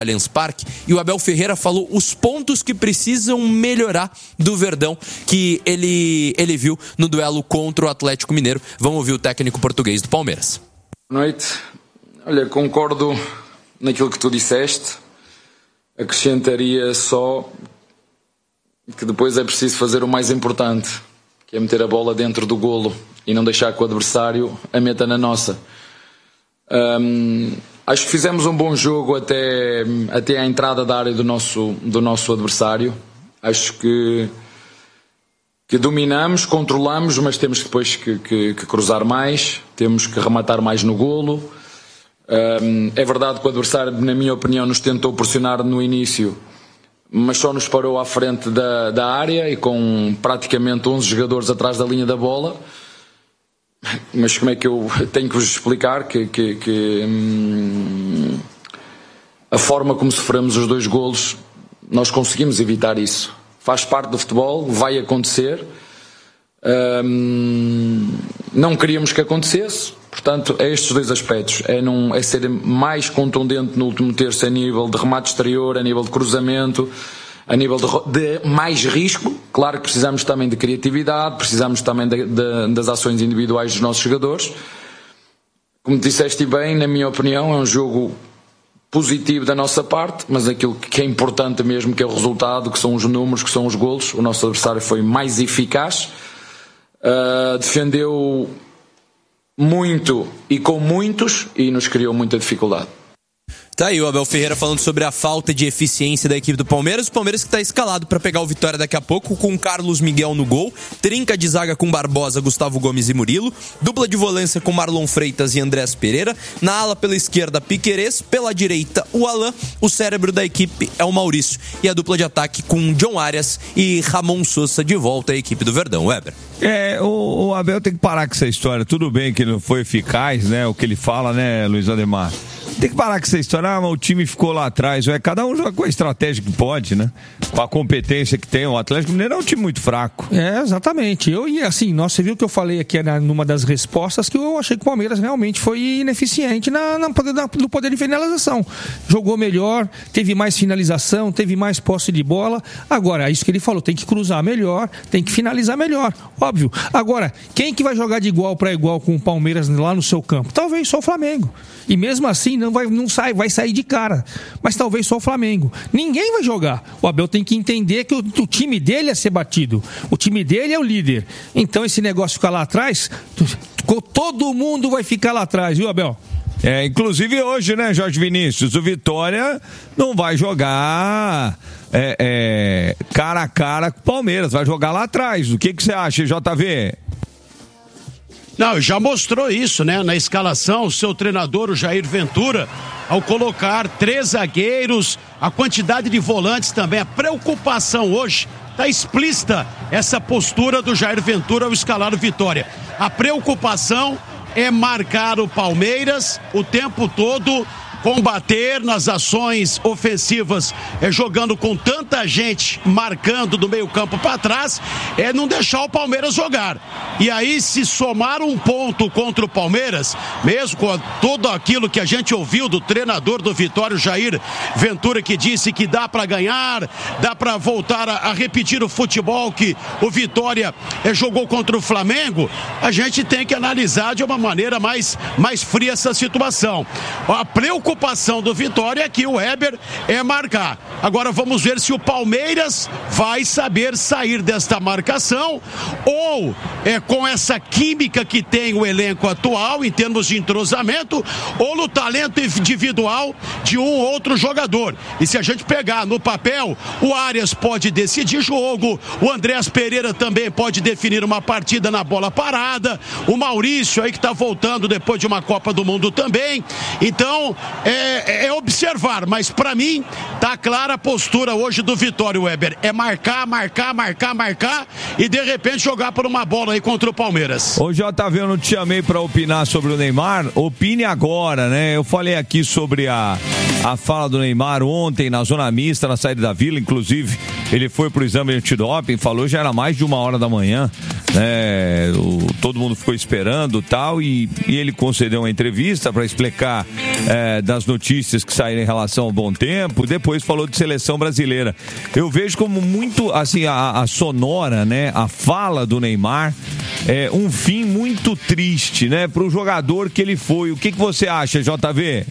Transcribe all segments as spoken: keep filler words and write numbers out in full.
Allianz Parque, e o Abel Ferreira falou os pontos que precisam melhorar do Verdão que ele, ele viu no duelo contra o Atlético Mineiro. Vamos ouvir o técnico português do Palmeiras. Boa noite. Olha, concordo naquilo que tu disseste. Acrescentaria só que depois é preciso fazer o mais importante, que é meter a bola dentro do golo e não deixar que o adversário a meta na nossa. Hum, acho que fizemos um bom jogo até, até à entrada da área do nosso, do nosso adversário. Acho que, que dominamos, controlamos, mas temos depois que, que, que cruzar mais, temos que rematar mais no golo. Hum, é verdade que o adversário, na minha opinião, nos tentou pressionar no início, mas só nos parou à frente da, da área e com praticamente onze jogadores atrás da linha da bola. Mas como é que eu tenho que vos explicar que, que, que hum, a forma como sofremos os dois golos, nós conseguimos evitar isso. Faz parte do futebol, vai acontecer. Hum, não queríamos que acontecesse. Portanto, é estes dois aspectos. É, não, é ser mais contundente no último terço a nível de remate exterior, a nível de cruzamento, a nível de, de mais risco. Claro que precisamos também de criatividade, precisamos também de, de, das ações individuais dos nossos jogadores. Como disseste bem, na minha opinião, é um jogo positivo da nossa parte, mas aquilo que é importante mesmo, que é o resultado, que são os números, que são os golos. O nosso adversário foi mais eficaz, uh, defendeu muito e com muitos e nos criou muita dificuldade. Tá aí o Abel Ferreira falando sobre a falta de eficiência da equipe do Palmeiras. O Palmeiras que está escalado para pegar o Vitória daqui a pouco, com Carlos Miguel no gol, trinca de zaga com Barbosa, Gustavo Gomes e Murilo, dupla de volância com Marlon Freitas e Andrés Pereira, na ala pela esquerda Piquerez, pela direita o Alan, o cérebro da equipe é o Maurício, e a dupla de ataque com John Arias e Ramon Sousa de volta à equipe do Verdão. Weber. É, o, o Abel tem que parar com essa história. Tudo bem que não foi eficaz, né, o que ele fala, né, Luiz Ademar? Tem que parar com essa história. Ah, mas o time ficou lá atrás. É, cada um joga com a estratégia que pode, né? Com a competência que tem. O Atlético Mineiro é um time muito fraco. É, exatamente. Eu, e assim, nossa, você viu que eu falei aqui na, numa das respostas que eu achei que o Palmeiras realmente foi ineficiente na, na, na, no poder de finalização. Jogou melhor, teve mais finalização, teve mais posse de bola. Agora, isso que ele falou, tem que cruzar melhor, tem que finalizar melhor. Óbvio. Agora, quem que vai jogar de igual para igual com o Palmeiras lá no seu campo? Talvez só o Flamengo. E mesmo assim, não vai, não sai, vai sair de cara. Mas talvez só o Flamengo. Ninguém vai jogar. O Abel tem que entender que o, o time dele é ser batido. O time dele é o líder. Então esse negócio ficar lá atrás, todo mundo vai ficar lá atrás, viu, Abel? É, inclusive hoje, né, Jorge Vinícius? O Vitória não vai jogar é, é, cara a cara com o Palmeiras. Vai jogar lá atrás. O que, que você acha, J V? Não, já mostrou isso, né? Na escalação, o seu treinador, o Jair Ventura, ao colocar três zagueiros, a quantidade de volantes também, a preocupação hoje, está explícita essa postura do Jair Ventura ao escalar o Vitória. A preocupação é marcar o Palmeiras o tempo todo, combater nas ações ofensivas, é, jogando com tanta gente marcando do meio campo para trás, é não deixar o Palmeiras jogar. E aí, se somar um ponto contra o Palmeiras, mesmo com tudo aquilo que a gente ouviu do treinador do Vitória, Jair Ventura, que disse que dá para ganhar, dá para voltar a, a repetir o futebol que o Vitória é, jogou contra o Flamengo, a gente tem que analisar de uma maneira mais, mais fria essa situação. A preocupação A preocupação do Vitória é que o Weber é marcar. Agora vamos ver se o Palmeiras vai saber sair desta marcação ou é com essa química que tem o elenco atual em termos de entrosamento ou no talento individual de um ou outro jogador. E se a gente pegar no papel, o Arias pode decidir jogo, o Andrés Pereira também pode definir uma partida na bola parada, o Maurício aí que está voltando depois de uma Copa do Mundo também. Então É, é observar, mas para mim tá clara a postura hoje do Vitória, Weber, é marcar, marcar, marcar, marcar e de repente jogar por uma bola aí contra o Palmeiras. Ô J V, eu não te chamei para opinar sobre o Neymar, opine agora, né? Eu falei aqui sobre a, a fala do Neymar ontem na zona mista, na saída da Vila, inclusive ele foi pro exame antidoping, falou já era mais de uma hora da manhã, né? O, todo mundo ficou esperando tal, e, e ele concedeu uma entrevista para explicar é, das notícias que saíram em relação ao bom tempo, depois falou de seleção brasileira. Eu vejo como muito, assim, a, a sonora, né? A fala do Neymar é um fim muito triste, né? Pro jogador que ele foi. O que, que você acha, J V?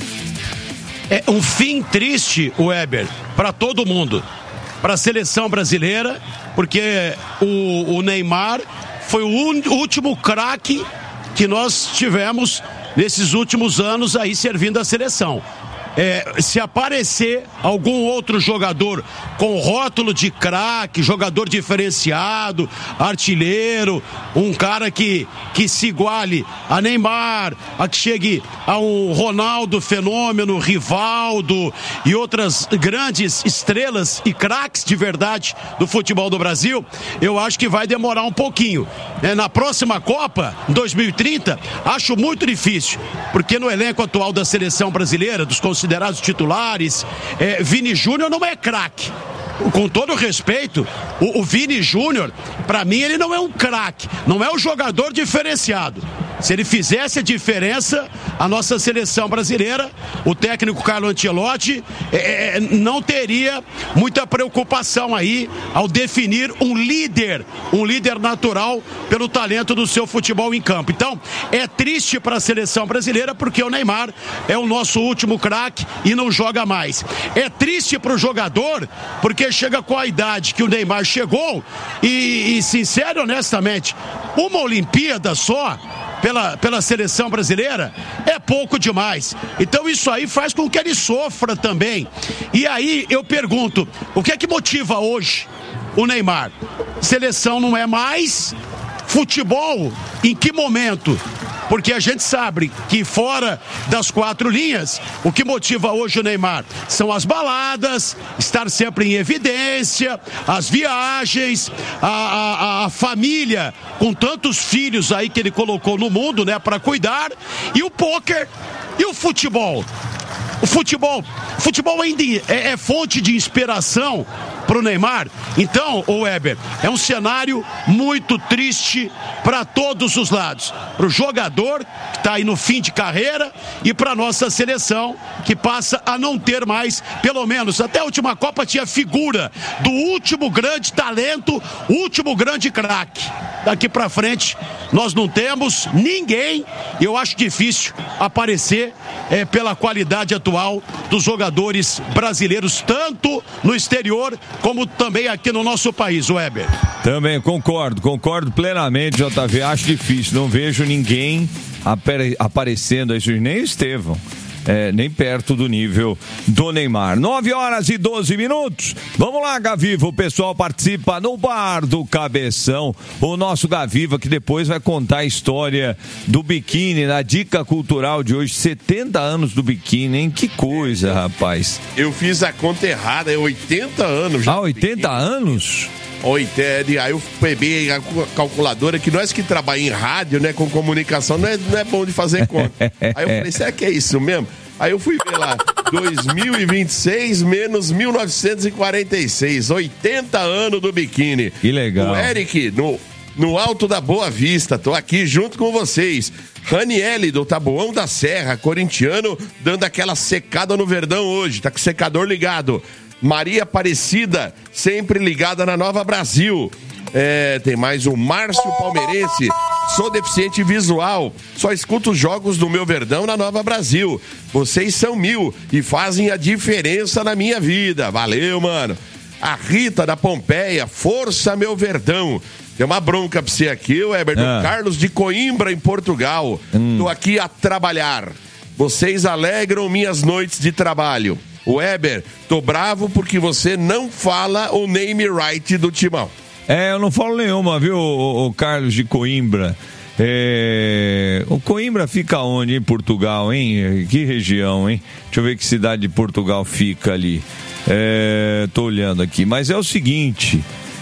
É um fim triste, Weber, para todo mundo. Para a seleção brasileira, porque o, o Neymar foi o un, último craque que nós tivemos nesses últimos anos aí servindo a seleção. É, se aparecer algum outro jogador com rótulo de craque, jogador diferenciado, artilheiro, um cara que, que se iguale a Neymar, a que chegue a um Ronaldo Fenômeno, Rivaldo e outras grandes estrelas e craques de verdade do futebol do Brasil, eu acho que vai demorar um pouquinho. É, na próxima Copa, dois mil e trinta, acho muito difícil, porque no elenco atual da seleção brasileira, dos considerados titulares, é, Vini Júnior não é craque. Com todo respeito, o, o Vini Júnior, pra mim, ele não é um craque, não é um jogador diferenciado. Se ele fizesse a diferença, a nossa seleção brasileira, o técnico Carlo Ancelotti, é, não teria muita preocupação aí ao definir um líder, um líder natural pelo talento do seu futebol em campo. Então, é triste para a seleção brasileira porque o Neymar é o nosso último craque e não joga mais. É triste para o jogador porque chega com a idade que o Neymar chegou e, e sincero e honestamente, uma Olimpíada só Pela, pela seleção brasileira é pouco demais. Então isso aí faz com que ele sofra também. E aí eu pergunto, o que é que motiva hoje o Neymar? Seleção não é mais? Futebol, em que momento? Porque a gente sabe que fora das quatro linhas, o que motiva hoje o Neymar são as baladas, estar sempre em evidência, as viagens, a, a, a família com tantos filhos aí que ele colocou no mundo, né, para cuidar, e o pôquer e o futebol. O futebol, o futebol ainda é, é fonte de inspiração para o Neymar. Então, o Weber, é um cenário muito triste para todos os lados. Para o jogador, que está aí no fim de carreira, e para a nossa seleção, que passa a não ter mais, pelo menos, até a última Copa tinha figura do último grande talento, último grande craque. Daqui para frente, nós não temos ninguém, e eu acho difícil aparecer é, pela qualidade atual dos jogadores brasileiros, tanto no exterior como também aqui no nosso país, Weber. Também concordo, concordo plenamente, J V. Acho difícil, não vejo ninguém apare- aparecendo aí, nem o Estevão. É, nem perto do nível do Neymar. nove horas e doze minutos. Vamos lá, Gaviva. O pessoal participa no Bar do Cabeção. O nosso Gaviva, que depois vai contar a história do biquíni, na dica cultural de hoje. setenta anos do biquíni, hein? Que coisa, rapaz. Eu fiz a conta errada, é oitenta anos já. Ah, oitenta anos? oitenta, aí eu peguei a calculadora, que nós que trabalhamos em rádio, né, com comunicação, não é, não é bom de fazer conta. Aí eu falei, será que é isso mesmo? Aí eu fui ver lá, dois mil e vinte e seis menos mil novecentos e quarenta e seis, oitenta anos do biquíni. Que legal. O Eric, no, no Alto da Boa Vista, tô aqui junto com vocês. Raniele, do Taboão da Serra, corintiano, dando aquela secada no Verdão hoje, tá com o secador ligado. Maria Aparecida, sempre ligada na Nova Brasil. É, tem mais o Márcio Palmeirense. Sou deficiente visual, só escuto os jogos do meu Verdão na Nova Brasil. Vocês são mil e fazem a diferença na minha vida. Valeu, mano. A Rita da Pompeia, força meu Verdão. Tem uma bronca pra você aqui, o Heber, ah. Carlos de Coimbra, em Portugal. Hum. Tô aqui a trabalhar. Vocês alegram minhas noites de trabalho. O Weber, tô bravo porque você não fala o name right do Timão. É, eu não falo nenhuma, viu, o, o Carlos de Coimbra. É... O Coimbra fica onde, em Portugal, hein? Que região, hein? Deixa eu ver que cidade de Portugal fica ali. É... Tô olhando aqui, mas é o seguinte...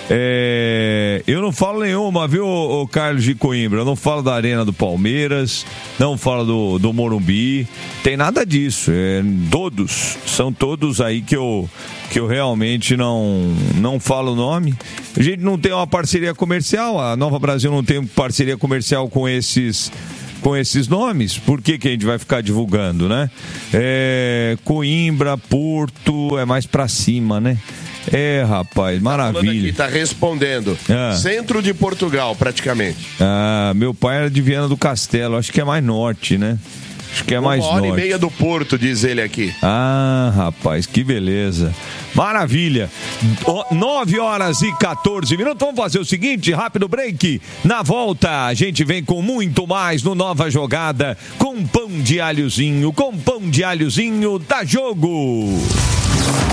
É, eu não falo nenhuma, viu, o Carlos de Coimbra? Eu não falo da Arena do Palmeiras, não falo do, do Morumbi, tem nada disso. É, todos, são todos aí que eu, que eu realmente não, não falo o nome. A gente não tem uma parceria comercial, a Nova Brasil não tem parceria comercial com esses, com esses nomes. Por que, que a gente vai ficar divulgando, né? É, Coimbra, Porto, é mais pra cima, né? É, rapaz, maravilha. Aqui, tá respondendo. Ah. Centro de Portugal, praticamente. Ah, meu pai era de Viana do Castelo, acho que é mais norte, né? Acho que é mais Uma hora norte. e meia do Porto, diz ele aqui. Ah, rapaz, que beleza. Maravilha. nove horas e quatorze minutos. Vamos fazer o seguinte, rápido break. Na volta, a gente vem com muito mais no Nova Jogada, com pão de alhozinho, com pão de alhozinho, dá jogo.